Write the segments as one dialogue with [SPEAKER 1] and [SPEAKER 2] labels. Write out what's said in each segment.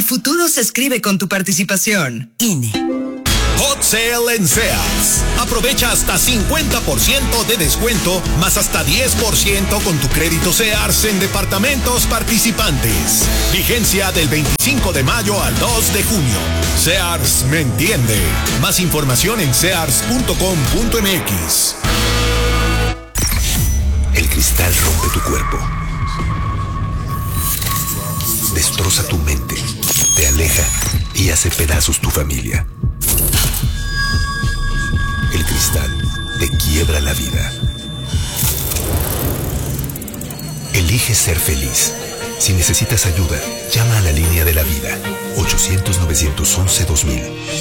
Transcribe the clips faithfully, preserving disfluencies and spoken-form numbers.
[SPEAKER 1] futuro se escribe con tu participación. I N E.
[SPEAKER 2] Hot Sale en Sears. Aprovecha hasta cincuenta por ciento de descuento, más hasta diez por ciento con tu crédito Sears en departamentos participantes. Vigencia del veinticinco de mayo al dos de junio. Sears me entiende. Más información en sears punto com punto m x.
[SPEAKER 3] El cristal rompe tu cuerpo. Destroza tu mente. Te aleja y hace pedazos tu familia. El cristal te quiebra la vida. Elige ser feliz. Si necesitas ayuda, llama a la línea de la vida. ochocientos, novecientos once, dos mil.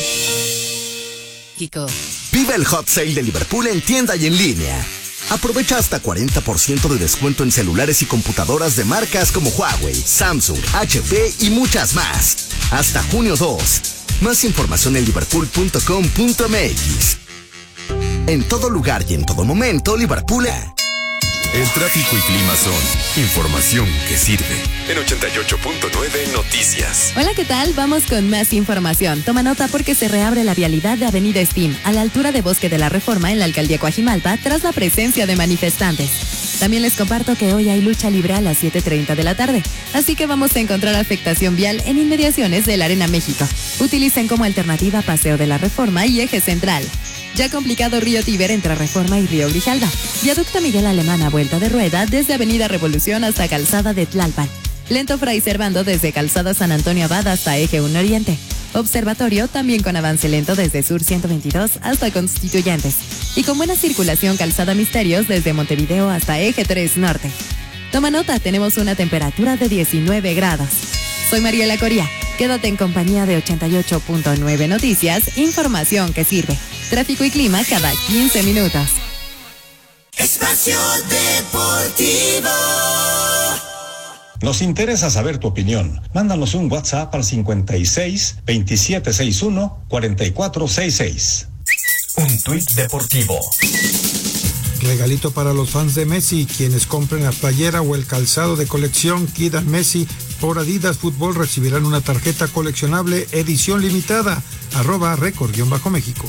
[SPEAKER 4] Kiko.
[SPEAKER 5] Vive el Hot Sale de Liverpool en tienda y en línea. Aprovecha hasta cuarenta por ciento de descuento en celulares y computadoras de marcas como Huawei, Samsung, H P y muchas más. Hasta junio dos. Más información en liverpool punto com punto m x. En todo lugar y en todo momento, Liverpool.
[SPEAKER 3] El tráfico y clima son información que sirve. En ochenta y ocho punto nueve Noticias.
[SPEAKER 4] Hola, ¿qué tal? Vamos con más información. Toma nota porque se reabre la vialidad de Avenida Steam a la altura de Bosque de la Reforma en la alcaldía Coajimalpa tras la presencia de manifestantes. También les comparto que hoy hay lucha libre a las siete treinta de la tarde, así que vamos a encontrar afectación vial en inmediaciones de la Arena México. Utilicen como alternativa Paseo de la Reforma y Eje Central. Ya complicado Río Tíber entre Reforma y Río Grijalva. Viaducto Miguel Alemán a vuelta de rueda desde Avenida Revolución hasta Calzada de Tlalpan. Lento Fray Servando desde Calzada San Antonio Abad hasta Eje uno Oriente. Observatorio también con avance lento desde Sur ciento veintidós hasta Constituyentes. Y con buena circulación Calzada Misterios desde Montevideo hasta Eje tres Norte. Toma nota, tenemos una temperatura de diecinueve grados. Soy Mariela Coria. Quédate en compañía de ochenta y ocho punto nueve Noticias, información que sirve. Tráfico y clima cada quince minutos.
[SPEAKER 6] Espacio Deportivo.
[SPEAKER 7] Nos interesa saber tu opinión. Mándanos un WhatsApp al cincuenta y seis, veintisiete sesenta y uno, cuarenta y cuatro sesenta y seis.
[SPEAKER 3] Un tuit deportivo.
[SPEAKER 8] Regalito para los fans de Messi, quienes compren la playera o el calzado de colección Kid and Messi por Adidas Fútbol recibirán una tarjeta coleccionable edición limitada. Arroba récord-méxico.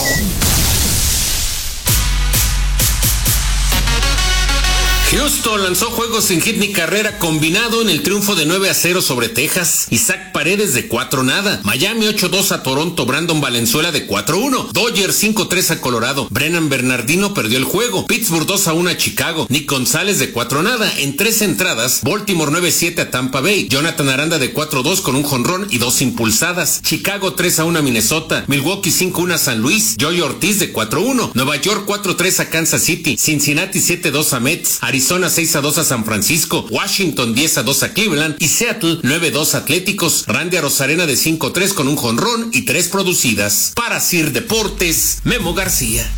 [SPEAKER 9] Houston lanzó juegos sin hit ni carrera combinado en el triunfo de nueve a cero sobre Texas. Isaac Paredes de cuatro nada. Miami ocho dos a Toronto. Brandon Valenzuela de cuatro uno. Dodgers cinco tres a Colorado. Brennan Bernardino perdió el juego. Pittsburgh dos a uno a Chicago. Nick González de cuatro nada. En tres entradas, Baltimore nueve siete a Tampa Bay. Jonathan Aranda de cuatro dos con un jonrón y dos impulsadas. Chicago tres a uno a Minnesota. Milwaukee cinco uno a San Luis. Joey Ortiz de cuatro uno. Nueva York cuatro tres a Kansas City. Cincinnati siete dos a Mets. Arizona seis a dos a San Francisco, Washington diez a dos a Cleveland y Seattle nueve dos a Atléticos. Randy Arozarena de cinco tres con un jonrón y tres producidas. Para Sir Deportes, Memo García.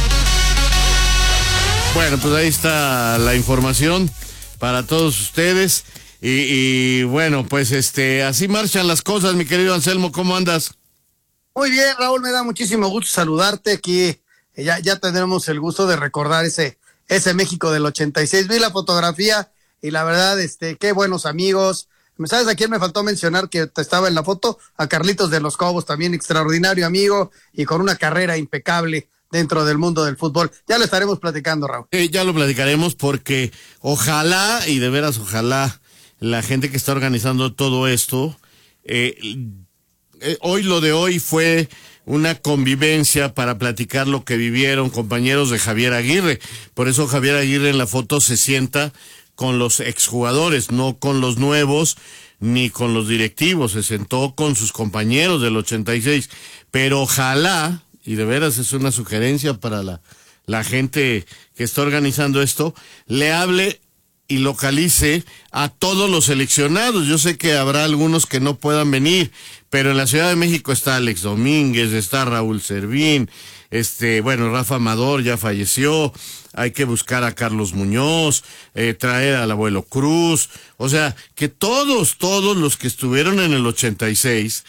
[SPEAKER 10] Bueno, pues ahí está la información para todos ustedes y, y bueno, pues este así marchan las cosas, mi querido Anselmo, ¿cómo andas?
[SPEAKER 11] Muy bien, Raúl, me da muchísimo gusto saludarte aquí. Ya, ya tendremos el gusto de recordar ese ese México del ochenta y seis, vi la fotografía y la verdad, este, qué buenos amigos. ¿Sabes a quién me faltó mencionar que estaba en la foto? A Carlitos de los Cobos, también extraordinario amigo y con una carrera impecable dentro del mundo del fútbol. Ya lo estaremos platicando, Raúl.
[SPEAKER 10] Eh, ya lo platicaremos porque ojalá, y de veras ojalá, la gente que está organizando todo esto, eh, eh, hoy lo de hoy fue una convivencia para platicar lo que vivieron compañeros de Javier Aguirre. Por eso Javier Aguirre en la foto se sienta con los exjugadores, no con los nuevos ni con los directivos. Se sentó con sus compañeros del ochenta y seis. Pero ojalá, y de veras es una sugerencia para la, la gente que está organizando esto, le hable y localice a todos los seleccionados. Yo sé que habrá algunos que no puedan venir, pero en la Ciudad de México está Alex Domínguez, está Raúl Servín, este, bueno, Rafa Amador ya falleció, hay que buscar a Carlos Muñoz, eh, traer al abuelo Cruz, o sea, que todos, todos los que estuvieron en el ochenta y seis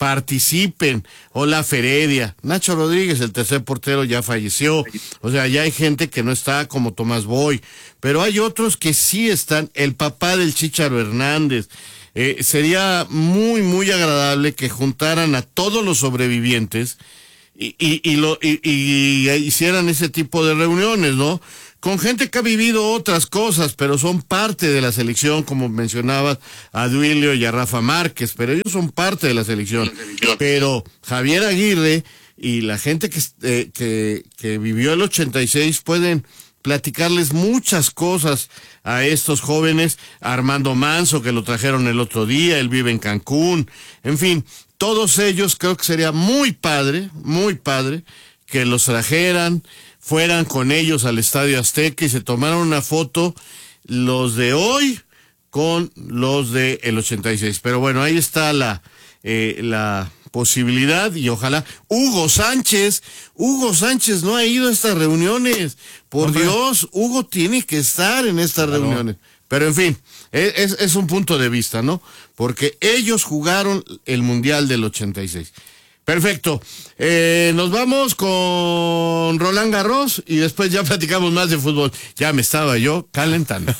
[SPEAKER 10] participen. Hola Feredia, Nacho Rodríguez, el tercer portero, ya falleció. O sea, ya hay gente que no está como Tomás Boy, pero hay otros que sí están. El papá del Chícharo Hernández. Eh, sería muy, muy agradable que juntaran a todos los sobrevivientes y, y, y, lo, y, y hicieran ese tipo de reuniones, ¿no? Con gente que ha vivido otras cosas, pero son parte de la selección, como mencionabas a Duilio y a Rafa Márquez, pero ellos son parte de la selección. Pero Javier Aguirre y la gente que, eh, que, que vivió el ochenta y seis pueden platicarles muchas cosas a estos jóvenes. Armando Manso, que lo trajeron el otro día, él vive en Cancún, en fin, todos ellos creo que sería muy padre, muy padre, que los trajeran, fueran con ellos al Estadio Azteca y se tomaran una foto, los de hoy con los de el ochenta y seis. Pero bueno, ahí está la, eh, la posibilidad y ojalá. Hugo Sánchez, Hugo Sánchez no ha ido a estas reuniones. Por Hombre. Dios, Hugo tiene que estar en estas claro. reuniones. Pero en fin, es, es un punto de vista, ¿no? Porque ellos jugaron el Mundial del ochenta y seis. Perfecto. Eh, nos vamos con Roland Garros y después ya platicamos más de fútbol. Ya me estaba yo calentando.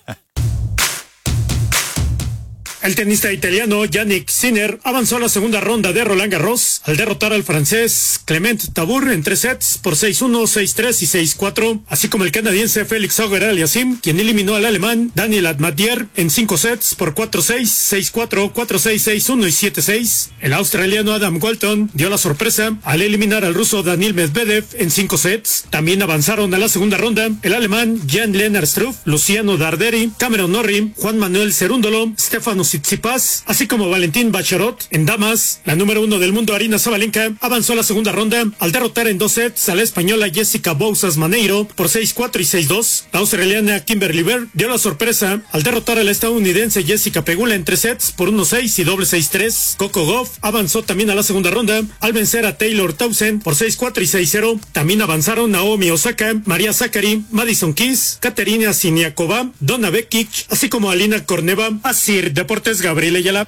[SPEAKER 12] El tenista italiano Yannick Sinner avanzó a la segunda ronda de Roland Garros al derrotar al francés Clement Tabour en tres sets por seis uno, seis tres y seis cuatro, así como el canadiense Félix Auger-Aliassime, quien eliminó al alemán Daniel Admatier en cinco sets por cuatro seis, seis cuatro, cuatro seis, seis uno y siete seis. El australiano Adam Walton dio la sorpresa al eliminar al ruso Daniil Medvedev en cinco sets. También avanzaron a la segunda ronda el alemán Jan-Lennard Struff, Luciano Darderi, Cameron Norrie, Juan Manuel Cerúndolo, Stefano Tsitsipas, así como Valentín Bacharot. En damas, la número uno del mundo, Aryna Sabalenka, avanzó a la segunda ronda al derrotar en dos sets a la española Jessica Bouzas Maneiro por seis cuatro y seis dos. La australiana Kimberly Bird dio la sorpresa al derrotar a la estadounidense Jessica Pegula en tres sets por uno seis y doble seis tres. Coco Gauff avanzó también a la segunda ronda al vencer a Taylor Townsend por seis cuatro y seis cero. También avanzaron Naomi Osaka, María Sakkari, Madison Keys, Katerina Siniakova, Donna Vekic, así como Alina Korneva. Asir Deportes, Gabriel Ayala.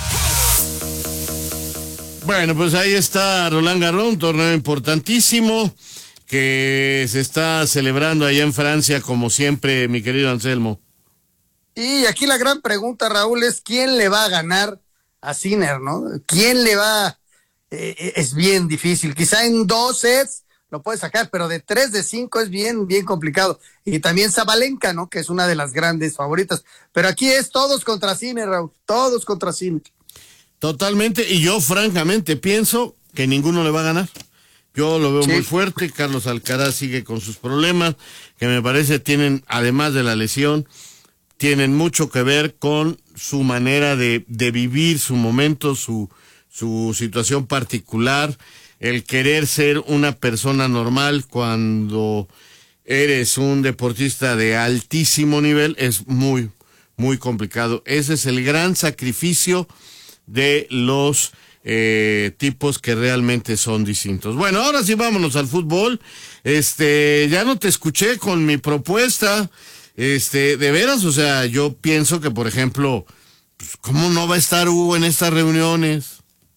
[SPEAKER 10] Bueno, pues ahí está Roland Garros, un torneo importantísimo que se está celebrando allá en Francia, como siempre, mi querido Anselmo.
[SPEAKER 11] Y aquí la gran pregunta, Raúl, es ¿quién le va a ganar a Sinner, no? ¿Quién le va? Eh, es bien difícil. Quizá en dos sets lo puede sacar, pero de tres, de cinco es bien, bien complicado. Y también Sabalenka, ¿no? Que es una de las grandes favoritas. Pero aquí es todos contra Sinner, Raúl. Todos contra Sinner.
[SPEAKER 10] Totalmente. Y yo, francamente, pienso que ninguno le va a ganar. Yo lo veo sí. muy fuerte. Carlos Alcaraz sigue con sus problemas, que me parece tienen, además de la lesión, tienen mucho que ver con su manera de, de vivir su momento, su, su situación particular. El querer ser una persona normal cuando eres un deportista de altísimo nivel es muy, muy complicado. Ese es el gran sacrificio de los eh, tipos que realmente son distintos. Bueno, ahora sí vámonos al fútbol. Este, ya no te escuché con mi propuesta. Este, de veras, o sea, yo pienso que, por ejemplo, pues, ¿cómo no va a estar Hugo en estas reuniones?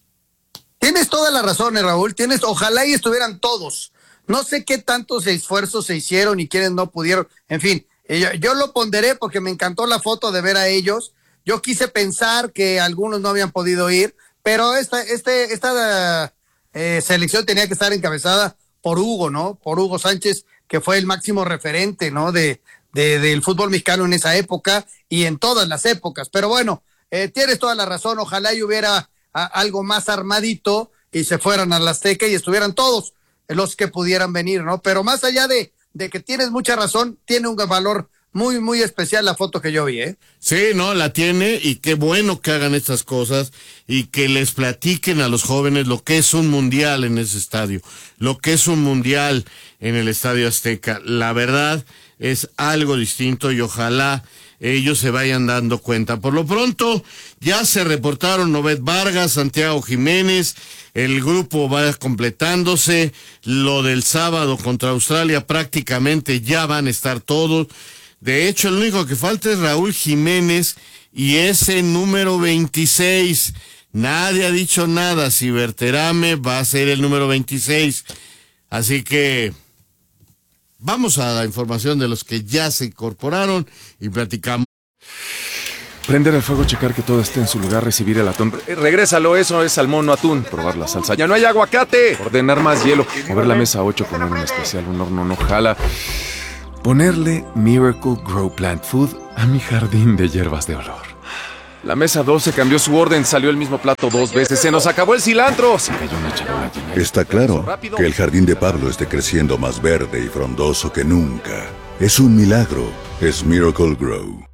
[SPEAKER 11] Tienes toda la razón, Raúl, tienes, ojalá y estuvieran todos. No sé qué tantos esfuerzos se hicieron y quienes no pudieron. En fin, yo, yo lo ponderé porque me encantó la foto de ver a ellos. Yo quise pensar que algunos no habían podido ir, pero esta, este, esta eh, selección tenía que estar encabezada por Hugo, ¿no? Por Hugo Sánchez, que fue el máximo referente, ¿no? De, de, del fútbol mexicano en esa época y en todas las épocas. Pero bueno, eh, tienes toda la razón, ojalá y hubiera a algo más armadito y se fueran a la Azteca y estuvieran todos los que pudieran venir, ¿no? Pero más allá de, de que tienes mucha razón, tiene un valor muy, muy especial la foto que yo vi, ¿eh?
[SPEAKER 10] Sí, no, la tiene y qué bueno que hagan estas cosas y que les platiquen a los jóvenes lo que es un mundial en ese estadio, lo que es un mundial en el Estadio Azteca. La verdad es algo distinto y ojalá ellos se vayan dando cuenta. Por lo pronto, ya se reportaron Novet Vargas, Santiago Jiménez, el grupo va completándose, lo del sábado contra Australia prácticamente ya van a estar todos. De hecho, el único que falta es Raúl Jiménez y ese número veintiséis. Nadie ha dicho nada si Berterame va a ser el número veintiséis. Así que vamos a la información de los que ya se incorporaron y platicamos.
[SPEAKER 13] Prender el fuego, checar que todo esté en su lugar, recibir el atún. Eh, regrésalo, eso es salmón, no atún. Probar la salsa. ¡Ya no hay aguacate! Ordenar más hielo. Mover la mesa a ocho, poner un especial, un horno no jala. Ponerle Miracle Grow Plant Food a mi jardín de hierbas de olor. La mesa doce cambió su orden, salió el mismo plato dos veces, se nos acabó el cilantro. Se cayó una charola llena.
[SPEAKER 14] Está claro que el jardín de Pablo esté creciendo más verde y frondoso que nunca. Es un milagro, es Miracle Grow.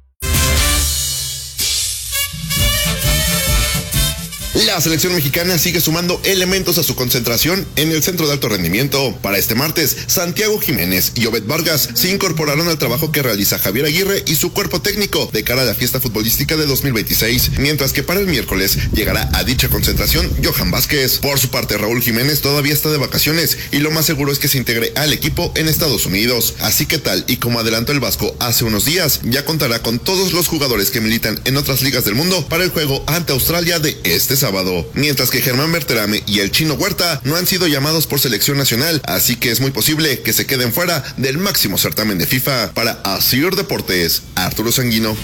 [SPEAKER 15] La selección mexicana sigue sumando elementos a su concentración en el centro de alto rendimiento. Para este martes, Santiago Jiménez y Obed Vargas se incorporaron al trabajo que realiza Javier Aguirre y su cuerpo técnico de cara a la fiesta futbolística de dos mil veintiséis, mientras que para el miércoles llegará a dicha concentración Johan Vázquez. Por su parte, Raúl Jiménez todavía está de vacaciones y lo más seguro es que se integre al equipo en Estados Unidos. Así que tal y como adelantó el Vasco hace unos días, ya contará con todos los jugadores que militan en otras ligas del mundo para el juego ante Australia de este sábado, mientras que Germán Berterame y el Chino Huerta no han sido llamados por selección nacional, así que es muy posible que se queden fuera del máximo certamen de FIFA. Para Asir Deportes, Arturo Sanguino.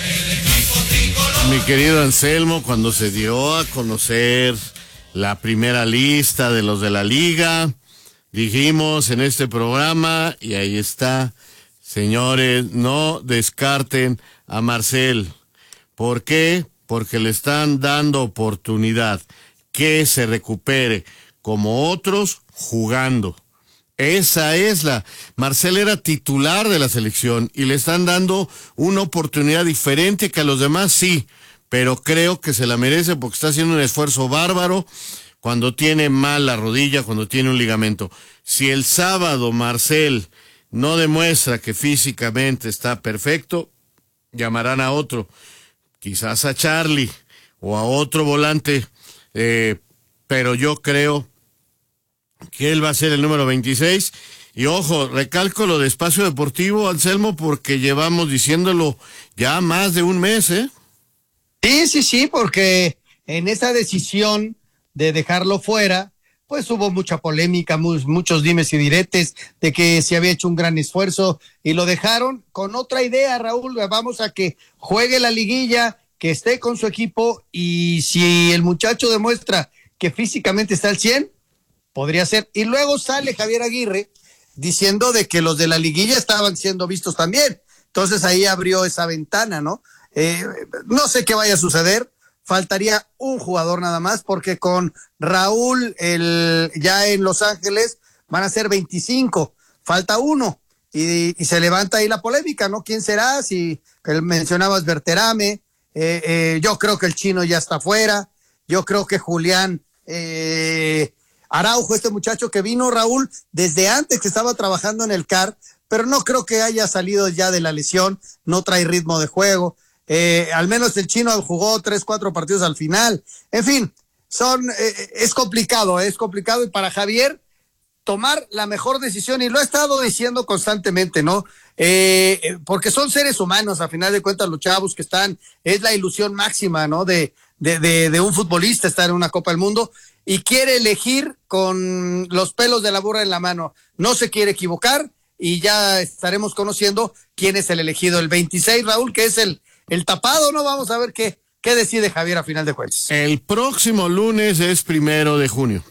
[SPEAKER 10] Mi querido Anselmo, cuando se dio a conocer la primera lista de los de la liga, dijimos en este programa, y ahí está, señores, no descarten a Marcel. ¿Por qué? Porque le están dando oportunidad que se recupere como otros jugando. Esa es la... Marcel era titular de la selección y le están dando una oportunidad diferente que a los demás, sí, pero creo que se la merece porque está haciendo un esfuerzo bárbaro cuando tiene mal la rodilla, cuando tiene un ligamento. Si el sábado Marcel no demuestra que físicamente está perfecto, llamarán a otro. Quizás a Charlie o a otro volante, eh, pero yo creo que él va a ser el número veintiséis. Y ojo, recalco lo de Espacio Deportivo, Anselmo, porque llevamos diciéndolo ya más de un mes, ¿eh?
[SPEAKER 11] Sí, sí, sí, porque en esa decisión de dejarlo fuera, pues hubo mucha polémica, mu- muchos dimes y diretes de que se había hecho un gran esfuerzo y lo dejaron con otra idea, Raúl. Vamos a que juegue la liguilla, que esté con su equipo, y si el muchacho demuestra que físicamente está al cien, podría ser. Y luego sale Javier Aguirre diciendo de que los de la liguilla estaban siendo vistos también. Entonces ahí abrió esa ventana, ¿no? Eh, no sé qué vaya a suceder. Faltaría un jugador nada más, porque con Raúl el, ya en Los Ángeles van a ser veinticinco, falta uno, y, y se levanta ahí la polémica, ¿no? ¿Quién será? Si mencionabas Berterame, eh, eh, yo creo que el Chino ya está fuera, yo creo que Julián eh, Araujo, este muchacho que vino, Raúl, desde antes que estaba trabajando en el C A R, pero no creo que haya salido ya de la lesión, no trae ritmo de juego. Eh, al menos el Chino jugó tres, cuatro partidos al final. En fin, son eh, es complicado, es complicado, y para Javier tomar la mejor decisión, y lo ha estado diciendo constantemente, ¿no? Eh, porque son seres humanos, a final de cuentas, los chavos que están, es la ilusión máxima, ¿no? De, de, de, de un futbolista estar en una Copa del Mundo, y quiere elegir con los pelos de la burra en la mano. No se quiere equivocar, y ya estaremos conociendo quién es el elegido, el veintiséis, Raúl, que es el El tapado, ¿no? Vamos a ver qué, qué decide Javier a final de cuentas.
[SPEAKER 10] El próximo lunes es primero de junio.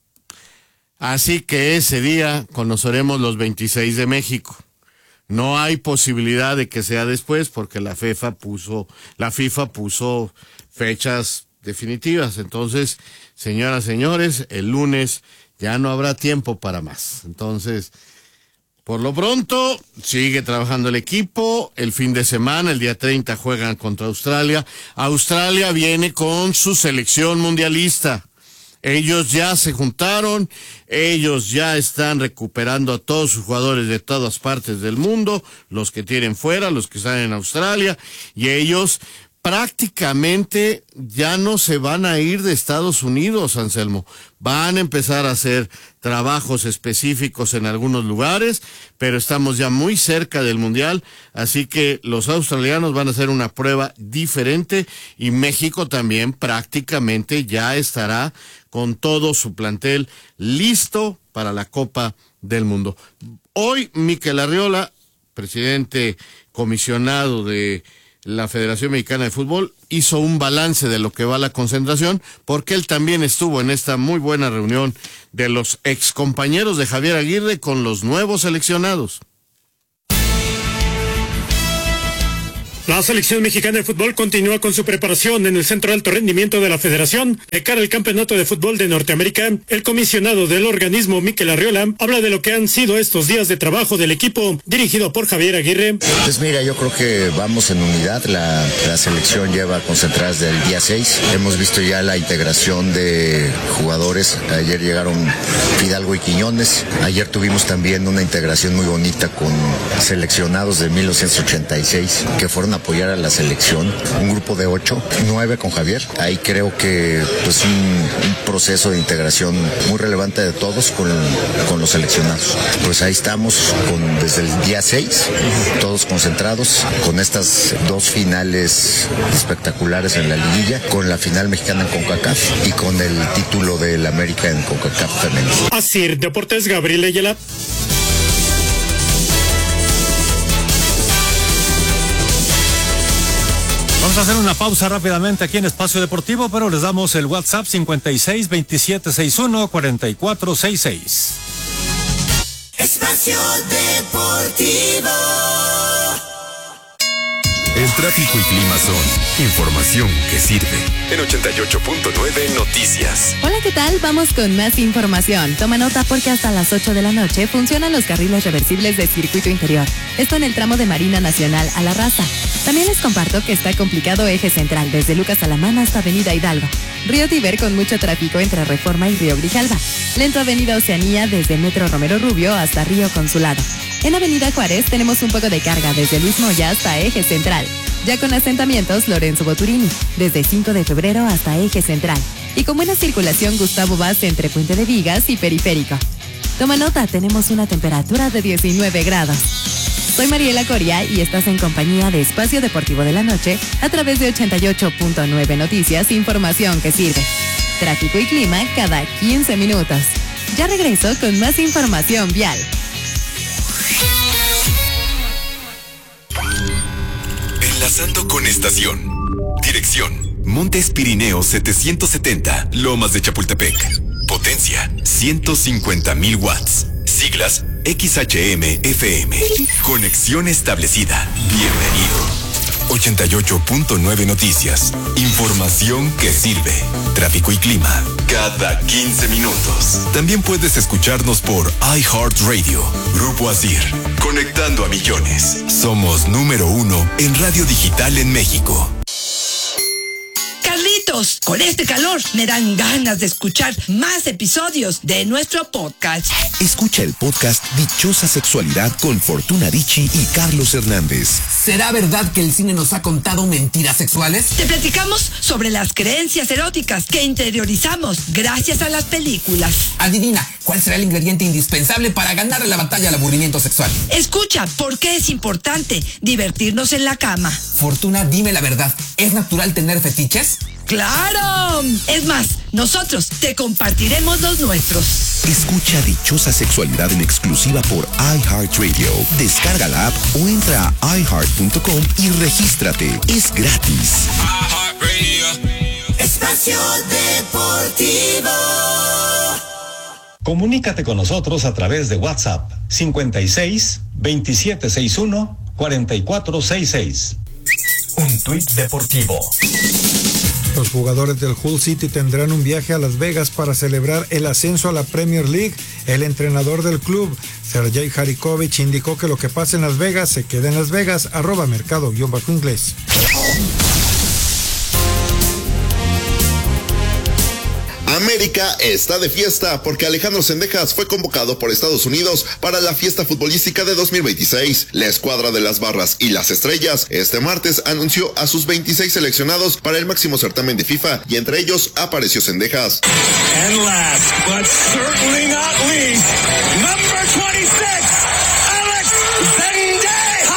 [SPEAKER 10] Así que ese día conoceremos los veintiséis de México. No hay posibilidad de que sea después, porque la FIFA puso, la FIFA puso fechas definitivas. Entonces, señoras, señores, el lunes ya no habrá tiempo para más. Entonces, por lo pronto, sigue trabajando el equipo. El fin de semana, el día treinta, juegan contra Australia. Australia viene con su selección mundialista. Ellos ya se juntaron, ellos ya están recuperando a todos sus jugadores de todas partes del mundo, los que tienen fuera, los que están en Australia, y ellos prácticamente ya no se van a ir de Estados Unidos, Anselmo. Van a empezar a hacer trabajos específicos en algunos lugares, pero estamos ya muy cerca del Mundial, así que los australianos van a hacer una prueba diferente y México también prácticamente ya estará con todo su plantel listo para la Copa del Mundo. Hoy, Mikel Arriola, presidente comisionado de la Federación Mexicana de Fútbol, hizo un balance de lo que va la concentración, porque él también estuvo en esta muy buena reunión de los excompañeros de Javier Aguirre con los nuevos seleccionados.
[SPEAKER 12] La selección mexicana de fútbol continúa con su preparación en el Centro de Alto Rendimiento de la Federación de cara al Campeonato de Fútbol de Norteamérica. El comisionado del organismo, Mikel Arriola, habla de lo que han sido estos días de trabajo del equipo dirigido por Javier Aguirre.
[SPEAKER 16] Pues mira, yo creo que vamos en unidad. La, la selección lleva concentradas del día seis. Hemos visto ya la integración de jugadores. Ayer llegaron Fidalgo y Quiñones. Ayer tuvimos también una integración muy bonita con seleccionados de mil novecientos ochenta y seis que fueron a apoyar a la selección, un grupo de ocho, nueve con Javier. Ahí creo que pues un, un proceso de integración muy relevante de todos con, con los seleccionados. Pues ahí estamos con, desde el día seis, todos concentrados con estas dos finales espectaculares en la liguilla, con la final mexicana en CONCACAF y con el título del América en CONCACAF femenino.
[SPEAKER 12] Así, Deportes, Gabriel Ayala.
[SPEAKER 17] Vamos a hacer una pausa rápidamente aquí en Espacio Deportivo, pero les damos el WhatsApp cincuenta y seis, veintisiete sesenta y uno, cuarenta y cuatro sesenta y seis.
[SPEAKER 6] Espacio Deportivo.
[SPEAKER 3] El tráfico y clima son información que sirve. En ochenta y ocho punto nueve Noticias.
[SPEAKER 4] Hola, ¿qué tal? Vamos con más información. Toma nota porque hasta las ocho de la noche funcionan los carriles reversibles de circuito interior. Esto en el tramo de Marina Nacional a La Raza. También les comparto que está complicado eje central desde Lucas Alamán hasta Avenida Hidalgo. Río Tíber con mucho tráfico entre Reforma y Río Grijalva. Lento Avenida Oceanía desde Metro Romero Rubio hasta Río Consulado. En Avenida Juárez tenemos un poco de carga desde Luis Moya hasta eje central. Ya con asentamientos Lorenzo Boturini, desde cinco de febrero hasta eje central. Y con buena circulación Gustavo Vaz entre Puente de Vigas y Periférico. Toma nota, tenemos una temperatura de diecinueve grados. Soy Mariela Coria y estás en compañía de Espacio Deportivo de la Noche a través de ochenta y ocho punto nueve Noticias, información que sirve. Tráfico y clima cada quince minutos. Ya regreso con más información vial.
[SPEAKER 3] Enlazando con estación. Dirección: Montes Pirineos setecientos setenta, Lomas de Chapultepec. Potencia: ciento cincuenta mil watts. Siglas: X H M F M. Conexión establecida. Bienvenido. ochenta y ocho punto nueve Noticias. Información que sirve. Tráfico y clima cada quince minutos. También puedes escucharnos por iHeartRadio. Grupo Asir. Conectando a millones. Somos número uno en radio digital en México.
[SPEAKER 18] Carlitos, con este calor me dan ganas de escuchar más episodios de nuestro podcast.
[SPEAKER 19] Escucha el podcast Dichosa Sexualidad con Fortuna Dicci y Carlos Hernández.
[SPEAKER 20] ¿Será verdad que el cine nos ha contado mentiras sexuales?
[SPEAKER 18] Te platicamos sobre las creencias eróticas que interiorizamos gracias a las películas.
[SPEAKER 20] Adivina, ¿cuál será el ingrediente indispensable para ganar la batalla al aburrimiento sexual?
[SPEAKER 18] Escucha, ¿por qué es importante divertirnos en la cama?
[SPEAKER 20] Fortuna, dime la verdad, ¿es natural tener fetiches?
[SPEAKER 18] ¡Claro! Es más, nosotros te compartiremos los nuestros.
[SPEAKER 19] Escucha Dichosa Sexualidad en exclusiva por iHeartRadio. Descarga la app o entra a i heart punto com y regístrate. Es gratis.
[SPEAKER 6] Espacio Deportivo.
[SPEAKER 7] Comunícate con nosotros a través de WhatsApp cincuenta y seis, veintisiete sesenta y uno, cuarenta y cuatro sesenta y seis.
[SPEAKER 2] Un tuit deportivo.
[SPEAKER 8] Los jugadores del Hull City tendrán un viaje a Las Vegas para celebrar el ascenso a la Premier League. El entrenador del club, Sergei Harikovic, indicó que lo que pasa en Las Vegas se queda en Las Vegas. Arroba mercado guión bajo inglés.
[SPEAKER 15] América está de fiesta porque Alejandro Zendejas fue convocado por Estados Unidos para la fiesta futbolística de dos mil veintiséis. La escuadra de las Barras y las Estrellas este martes anunció a sus veintiséis seleccionados para el máximo certamen de FIFA y entre ellos apareció Zendejas.
[SPEAKER 6] And last, but certainly not least, number twenty-six, Alex Zendejas.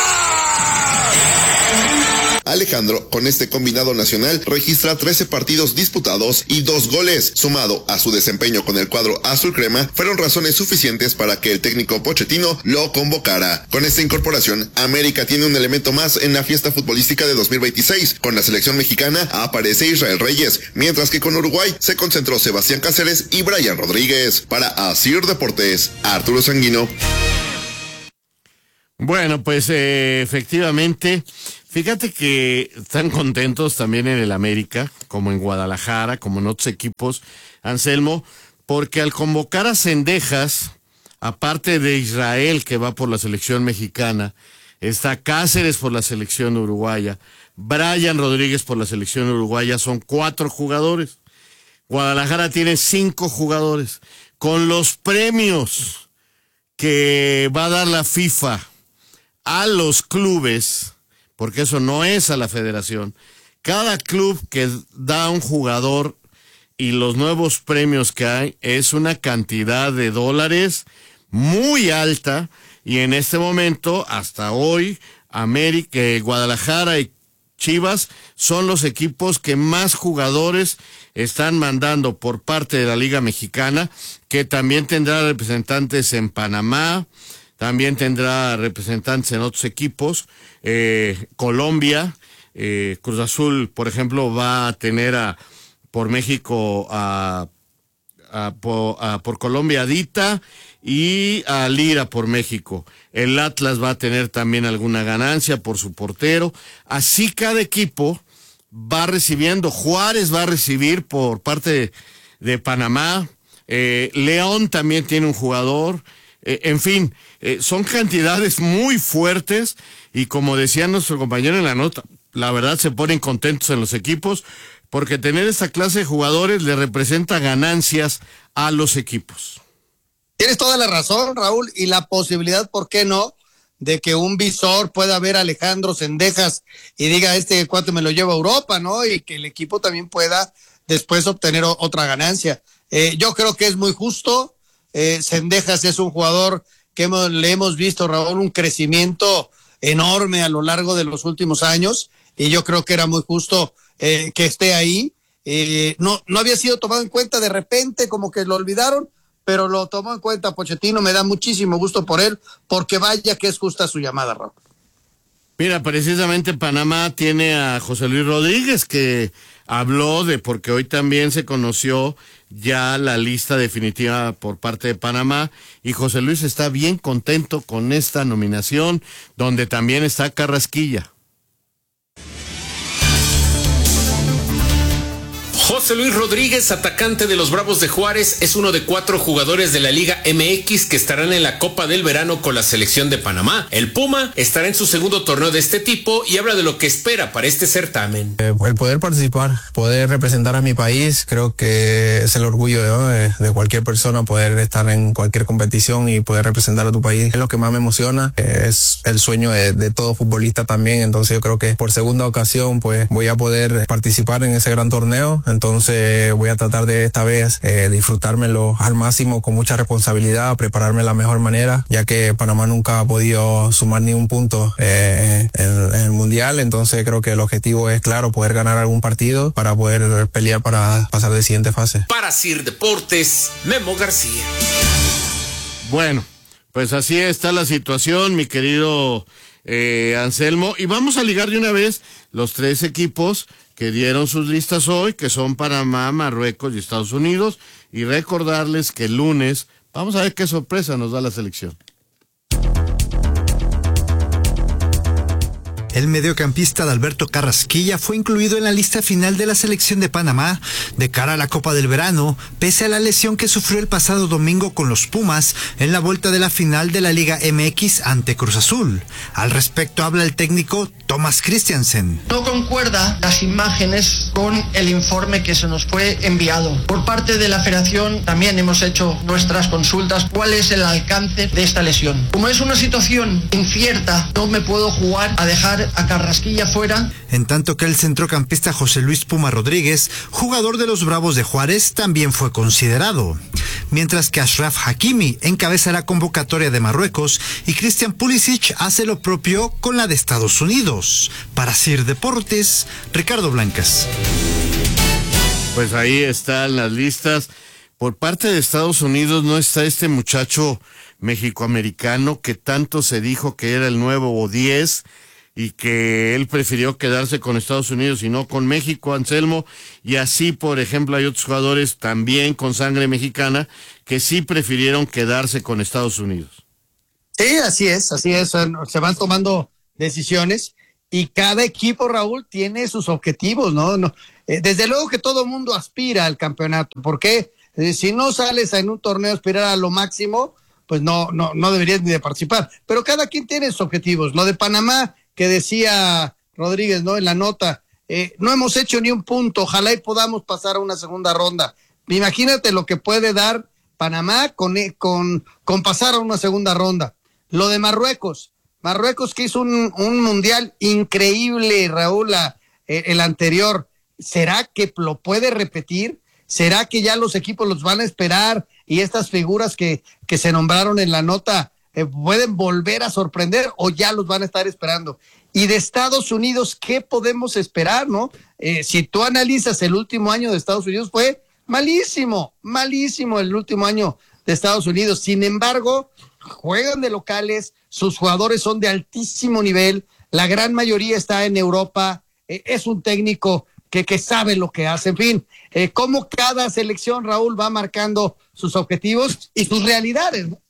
[SPEAKER 15] Alejandro, con este combinado nacional, registra trece partidos disputados y dos goles. Sumado a su desempeño con el cuadro azul crema, fueron razones suficientes para que el técnico Pochettino lo convocara. Con esta incorporación, América tiene un elemento más en la fiesta futbolística de dos mil veintiséis. Con la selección mexicana aparece Israel Reyes, mientras que con Uruguay se concentró Sebastián Cáceres y Brian Rodríguez. Para Asir Deportes, Arturo Sanguino.
[SPEAKER 10] Bueno, pues eh, efectivamente, fíjate que están contentos también en el América, como en Guadalajara, como en otros equipos, Anselmo, porque al convocar a Zendejas, aparte de Israel, que va por la selección mexicana, está Cáceres por la selección uruguaya, Brian Rodríguez por la selección uruguaya, son cuatro jugadores. Guadalajara tiene cinco jugadores. Con los premios que va a dar la FIFA a los clubes, porque eso no es a la federación, cada club que da un jugador y los nuevos premios que hay es una cantidad de dólares muy alta, y en este momento, hasta hoy, América, Guadalajara y Chivas son los equipos que más jugadores están mandando por parte de la Liga Mexicana, que también tendrá representantes en Panamá, también tendrá representantes en otros equipos. Eh, Colombia, eh, Cruz Azul, por ejemplo, va a tener a por México a, a, por, a por Colombia a Dita y a Lira por México. El Atlas va a tener también alguna ganancia por su portero. Así cada equipo va recibiendo. Juárez va a recibir por parte de, de Panamá. Eh, León también tiene un jugador. Eh, en fin, eh, son cantidades muy fuertes y como decía nuestro compañero en la nota, la verdad se ponen contentos en los equipos porque tener esta clase de jugadores le representa ganancias a los equipos.
[SPEAKER 11] Tienes toda la razón, Raúl, y la posibilidad, ¿por qué no?, de que un visor pueda ver a Alejandro Zendejas y diga, este cuate me lo lleva a Europa, ¿no? Y que el equipo también pueda después obtener o- otra ganancia. Eh, yo creo que es muy justo. Eh, Zendejas es un jugador que hemos, le hemos visto, Raúl, un crecimiento enorme a lo largo de los últimos años, y yo creo que era muy justo eh, que esté ahí. Eh, no, no había sido tomado en cuenta, de repente como que lo olvidaron, pero lo tomó en cuenta Pochettino. Me da muchísimo gusto por él, porque vaya que es justa su llamada, Raúl.
[SPEAKER 10] Mira, precisamente Panamá tiene a José Luis Rodríguez, que habló de, porque hoy también se conoció ya la lista definitiva por parte de Panamá, y José Luis está bien contento con esta nominación, donde también está Carrasquilla.
[SPEAKER 9] José Luis Rodríguez, atacante de los Bravos de Juárez, es uno de cuatro jugadores de la Liga M X que estarán en la Copa del Verano con la selección de Panamá. El Puma estará en su segundo torneo de este tipo y habla de lo que espera para este certamen.
[SPEAKER 21] Eh, el poder participar, poder representar a mi país, creo que es el orgullo ¿no? de, de cualquier persona, poder estar en cualquier competición y poder representar a tu país. Es lo que más me emociona, eh, es el sueño de, de todo futbolista también, entonces yo creo que por segunda ocasión pues voy a poder participar en ese gran torneo. Entonces voy a tratar de esta vez eh, disfrutármelo al máximo, con mucha responsabilidad, prepararme de la mejor manera, ya que Panamá nunca ha podido sumar ni un punto eh, en, en el Mundial. Entonces creo que el objetivo es claro, poder ganar algún partido para poder pelear para pasar de siguiente fase.
[SPEAKER 9] Para Sir Deportes, Memo García.
[SPEAKER 10] Bueno, pues así está la situación, mi querido eh, Anselmo, y vamos a ligar de una vez los tres equipos que dieron sus listas hoy, que son Panamá, Marruecos y Estados Unidos, y recordarles que el lunes vamos a ver qué sorpresa nos da la selección.
[SPEAKER 1] El mediocampista Adalberto Carrasquilla fue incluido en la lista final de la selección de Panamá de cara a la Copa del Verano, pese a la lesión que sufrió el pasado domingo con los Pumas en la vuelta de la final de la Liga M X ante Cruz Azul. Al respecto habla el técnico Thomas Christiansen.
[SPEAKER 22] No concuerda las imágenes con el informe que se nos fue enviado. Por parte de la Federación también hemos hecho nuestras consultas. ¿Cuál es el alcance de esta lesión? Como es una situación incierta, no me puedo jugar a dejar a Carrasquilla fuera.
[SPEAKER 1] En tanto que el centrocampista José Luis Puma Rodríguez, jugador de los Bravos de Juárez, también fue considerado. Mientras que Ashraf Hakimi encabeza la convocatoria de Marruecos y Christian Pulisic hace lo propio con la de Estados Unidos. Para C I R Deportes, Ricardo Blancas.
[SPEAKER 10] Pues ahí están las listas. Por parte de Estados Unidos no está este muchacho mexicoamericano que tanto se dijo que era el nuevo diez y que él prefirió quedarse con Estados Unidos y no con México, Anselmo, y así, por ejemplo, hay otros jugadores también con sangre mexicana que sí prefirieron quedarse con Estados Unidos.
[SPEAKER 11] Sí, así es, así es, se van tomando decisiones y cada equipo, Raúl, tiene sus objetivos, ¿no? no eh, desde luego que todo el mundo aspira al campeonato, porque eh, si no sales en un torneo a aspirar a lo máximo, pues no, no, no deberías ni de participar, pero cada quien tiene sus objetivos. Lo de Panamá, que decía Rodríguez, ¿no? En la nota, eh, no hemos hecho ni un punto, ojalá y podamos pasar a una segunda ronda. Imagínate lo que puede dar Panamá con, con, con pasar a una segunda ronda. Lo de Marruecos, Marruecos que hizo un, un mundial increíble, Raúl, la, eh, el anterior, ¿será que lo puede repetir? ¿Será que ya los equipos los van a esperar y estas figuras que, que se nombraron en la nota Eh, pueden volver a sorprender o ya los van a estar esperando? Y de Estados Unidos, ¿qué podemos esperar, no? Eh, si tú analizas el último año de Estados Unidos, fue malísimo, malísimo el último año de Estados Unidos. Sin embargo, juegan de locales, sus jugadores son de altísimo nivel, la gran mayoría está en Europa, eh, es un técnico que, que sabe lo que hace. En fin, eh, cómo cada selección, Raúl, va marcando sus objetivos y sus realidades, ¿no?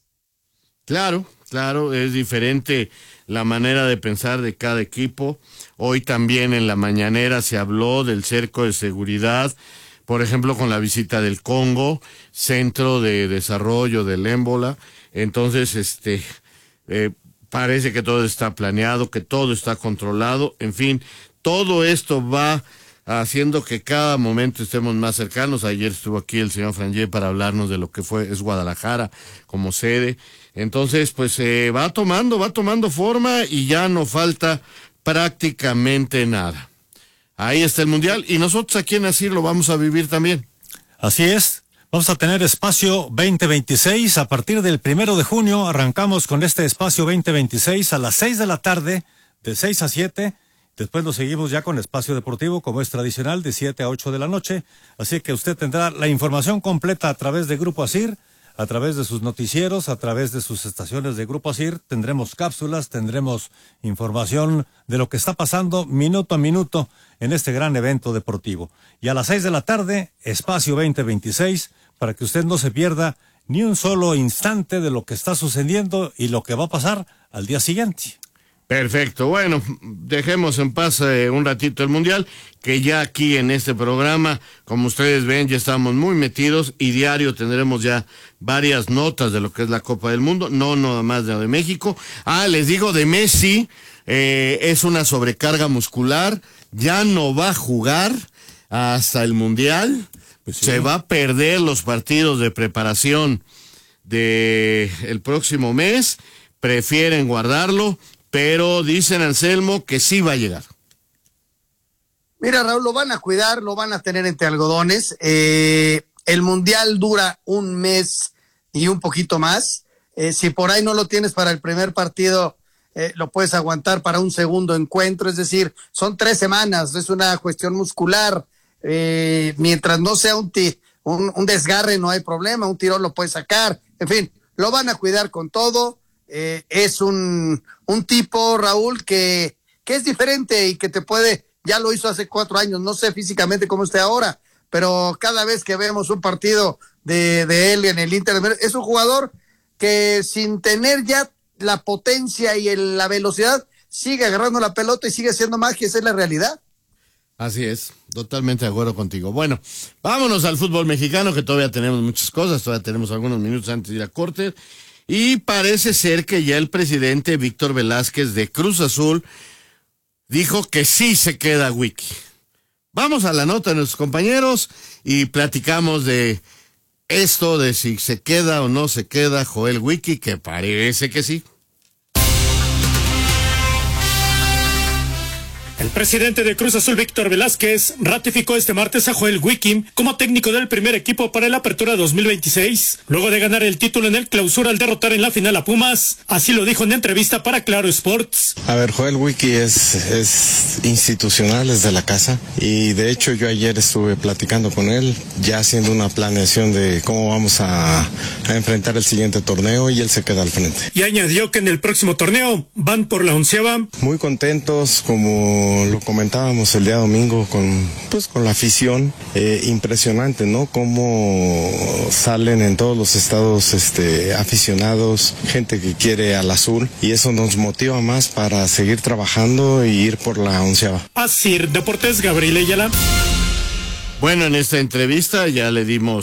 [SPEAKER 10] Claro, claro, es diferente la manera de pensar de cada equipo. Hoy también en la mañanera se habló del cerco de seguridad, por ejemplo, con la visita del Congo, centro de desarrollo del émbola. Entonces, este, eh, parece que todo está planeado, que todo está controlado. En fin, todo esto va haciendo que cada momento estemos más cercanos. Ayer estuvo aquí el señor Frangé para hablarnos de lo que fue, es Guadalajara como sede. Entonces, pues eh, va tomando, va tomando forma y ya no falta prácticamente nada. Ahí está el Mundial y nosotros aquí en Asir lo vamos a vivir también.
[SPEAKER 17] Así es, vamos a tener espacio veinte veintiséis. A partir del primero de junio arrancamos con este espacio veinte veintiséis a las seis de la tarde, de seis a siete. Después lo seguimos ya con Espacio Deportivo, como es tradicional, de siete a ocho de la noche. Así que usted tendrá la información completa a través de Grupo Asir, a través de sus noticieros, a través de sus estaciones de Grupo Asir. Tendremos cápsulas, tendremos información de lo que está pasando minuto a minuto en este gran evento deportivo. Y a las seis de la tarde, Espacio veinte veintiséis, para que usted no se pierda ni un solo instante de lo que está sucediendo y lo que va a pasar al día siguiente.
[SPEAKER 10] Perfecto, bueno, dejemos en paz eh, un ratito el Mundial, que ya aquí en este programa, como ustedes ven, ya estamos muy metidos y diario tendremos ya varias notas de lo que es la Copa del Mundo, no nada más de, de México. Ah, les digo de Messi, eh, es una sobrecarga muscular, ya no va a jugar hasta el Mundial, pues sí. Se va a perder los partidos de preparación de el próximo mes, prefieren guardarlo, pero dicen, Anselmo, que sí va a llegar.
[SPEAKER 11] Mira, Raúl, lo van a cuidar, lo van a tener entre algodones. Eh, el Mundial dura un mes y un poquito más. Eh, si por ahí no lo tienes para el primer partido, eh, lo puedes aguantar para un segundo encuentro. Es decir, son tres semanas, es una cuestión muscular. Eh, mientras no sea un, ti, un, un desgarre, no hay problema, un tirón lo puedes sacar. En fin, lo van a cuidar con todo. Eh, es un, un tipo, Raúl, que, que es diferente y que te puede, ya lo hizo hace cuatro años, no sé físicamente cómo esté ahora, pero cada vez que vemos un partido de, de él en el Inter, es un jugador que sin tener ya la potencia y el, la velocidad, sigue agarrando la pelota y sigue haciendo magia, esa es la realidad.
[SPEAKER 10] Así es, totalmente de acuerdo contigo. Bueno, vámonos al fútbol mexicano, que todavía tenemos muchas cosas, todavía tenemos algunos minutos antes de ir a corte, y parece ser que ya el presidente Víctor Velázquez de Cruz Azul dijo que sí se queda Wiki. Vamos a la nota de nuestros compañeros y platicamos de esto, de si se queda o no se queda Joel Wiki, que parece que sí.
[SPEAKER 12] El presidente de Cruz Azul, Víctor Velázquez, ratificó este martes a Joel Wiki como técnico del primer equipo para la Apertura dos mil veintiséis, luego de ganar el título en el Clausura al derrotar en la final a Pumas. Así lo dijo en entrevista para Claro Sports.
[SPEAKER 5] A ver, Joel Wiki es, es institucional, es de la casa, y de hecho yo ayer estuve platicando con él, ya haciendo una planeación de cómo vamos a, a enfrentar el siguiente torneo, y él se queda al frente.
[SPEAKER 12] Y añadió que en el próximo torneo van por la onceava.
[SPEAKER 5] Muy contentos, como lo comentábamos el día domingo con pues con la afición, eh, impresionante, ¿no? Cómo salen en todos los estados este aficionados, gente que quiere al azul, y eso nos motiva más para seguir trabajando y ir por la onceava.
[SPEAKER 12] Así, Deportes, Gabriel Ayala.
[SPEAKER 10] Bueno, en esta entrevista ya le dimos